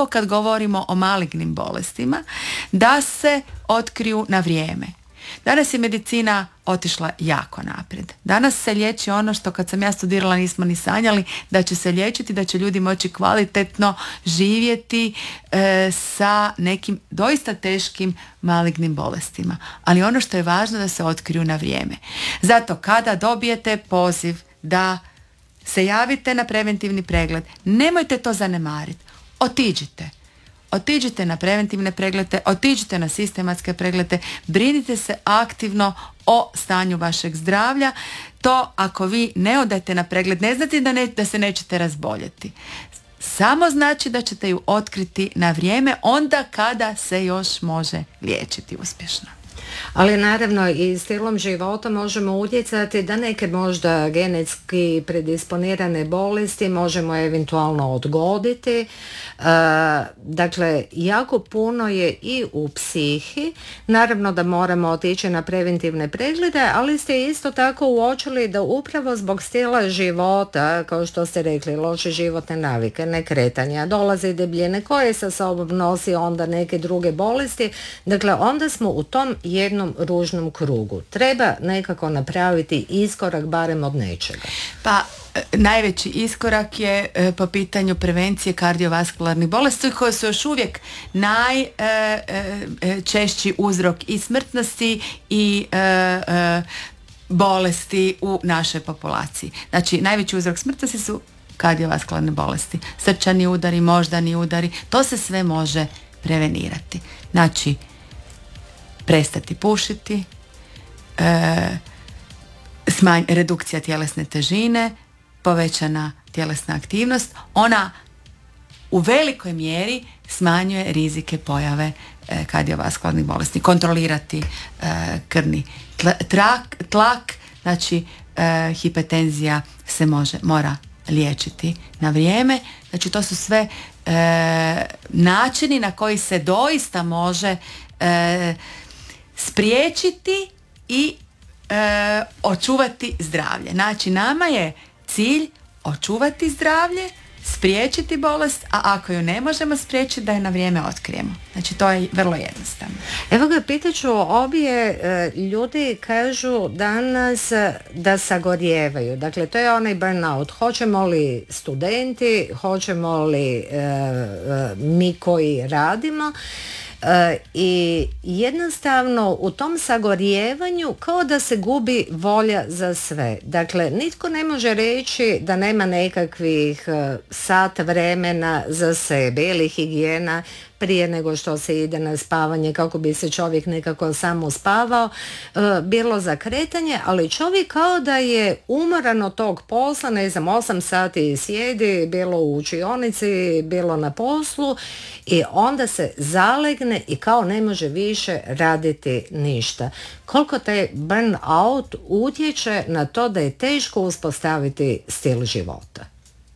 pogotovo kad govorimo o malignim bolestima, da se otkriju na vrijeme. Danas je medicina otišla jako naprijed. Danas se liječi ono što kad sam ja studirala nismo ni sanjali da će se liječiti, da će ljudi moći kvalitetno živjeti sa nekim doista teškim malignim bolestima. Ali ono što je važno da se otkriju na vrijeme. Zato kada dobijete poziv da se javite na preventivni pregled, nemojte to zanemariti. Otiđite na preventivne preglede, otiđite na sistematske preglede, brinite se aktivno o stanju vašeg zdravlja. To ako vi ne odete na pregled, ne znate da se nećete razboljeti. Samo znači da ćete ju otkriti na vrijeme, onda kada se još može liječiti uspješno. Ali naravno i stilom života možemo utjecati da neke možda genetski predisponirane bolesti možemo eventualno odgoditi. Dakle, jako puno je i u psihi. Naravno da moramo otići na preventivne preglede, ali ste isto tako uočili da upravo zbog stila života, kao što ste rekli, loše životne navike, nekretanja, dolaze debljine koje sa sobom nosi onda neke druge bolesti. Dakle, onda smo u tom jednom ružnom krugu. Treba nekako napraviti iskorak barem od nečega. Pa najveći iskorak je po pitanju prevencije kardiovaskularnih bolesti koje su još uvijek najčešći uzrok i smrtnosti i bolesti u našoj populaciji. Znači, najveći uzrok smrtnosti su kardiovaskularne bolesti. Srčani udari, moždani udari, to se sve može prevenirati. Znači, prestati pušiti, redukcija tjelesne težine, povećana tjelesna aktivnost, ona u velikoj mjeri smanjuje rizike pojave kardiovaskularnih bolesti. Kontrolirati krvni tlak, znači hipertenzija se mora liječiti na vrijeme. Znači to su sve načini na koji se doista može spriječiti i očuvati zdravlje. Znači nama je cilj očuvati zdravlje, spriječiti bolest, a ako ju ne možemo spriječiti da je na vrijeme otkrijemo. Znači to je vrlo jednostavno. Evo ga, pitaću obje, ljudi kažu danas da sagorijevaju. Dakle, to je onaj burnout. Hoćemo li studenti, hoćemo li mi koji radimo, i jednostavno u tom sagorijevanju kao da se gubi volja za sve. Dakle, nitko ne može reći da nema nekakvih sat vremena za sebe ili higijena prije nego što se ide na spavanje kako bi se čovjek nekako samo spavao, bilo za kretanje, ali čovjek kao da je umoran od tog posla, 8 sati sjedi, bilo u učionici, bilo na poslu, i onda se zalegne i kao ne može više raditi ništa. Koliko taj burnout utječe na to da je teško uspostaviti stil života?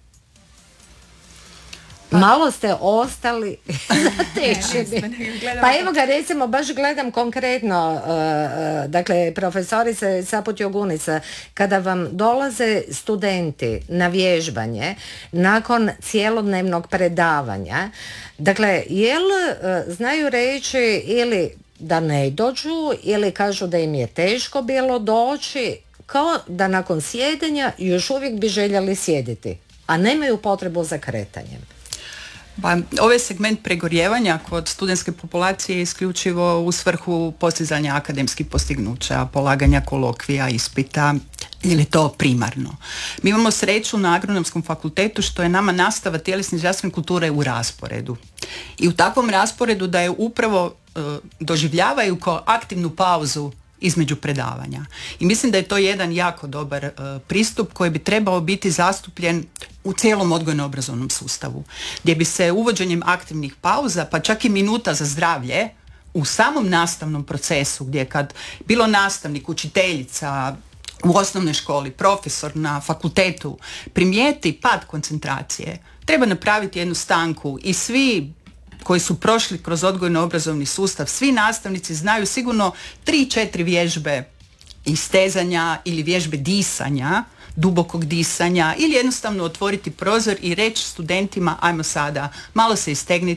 Malo ste ostali zatečeni. Pa evo ga, recimo, baš gledam konkretno, dakle, profesorice Saput Jogunica, kada vam dolaze studenti na vježbanje nakon cjelodnevnog predavanja, dakle, jel znaju reći ili da ne dođu, ili kažu da im je teško bilo doći, kao da nakon sjedenja još uvijek bi željeli sjediti, a nemaju potrebu za kretanjem? Pa, ovaj segment pregorjevanja kod studentske populacije je isključivo u svrhu postizanja akademskih postignuća, polaganja kolokvija, ispita, ili to primarno. Mi imamo sreću na Agronomskom fakultetu što je nama nastava tjelesne i zdravstvene kulture u rasporedu. I u takvom rasporedu da je upravo doživljavaju kao aktivnu pauzu između predavanja. I mislim da je to jedan jako dobar pristup koji bi trebao biti zastupljen u cijelom odgojno-obrazovnom sustavu, gdje bi se uvođenjem aktivnih pauza, pa čak i minuta za zdravlje, u samom nastavnom procesu, gdje kad bilo nastavnik, učiteljica u osnovnoj školi, profesor na fakultetu primijeti pad koncentracije, treba napraviti jednu stanku i svi koji su prošli kroz odgojno-obrazovni sustav, svi nastavnici znaju sigurno 3-4 vježbe istezanja ili vježbe disanja, dubokog disanja, ili jednostavno otvoriti prozor i reći studentima ajmo sada, malo se istegnite,